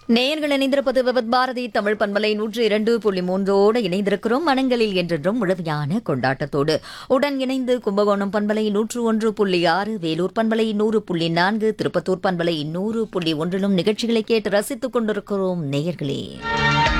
நேயர்கள் இணைந்திருப்பது விவத் பாரதி தமிழ் பண்பலை 102.3 இணைந்திருக்கிறோம். மனங்களில் என்றென்றும் முழுமையான கொண்டாட்டத்தோடு உடன் இணைந்து கும்பகோணம் பண்பலை 101.6, வேலூர் பண்பலை 100.4, திருப்பத்தூர் பண்பலை 100.1 நிகழ்ச்சிகளை கேட்டு ரசித்துக் கொண்டிருக்கிறோம் நேயர்களே.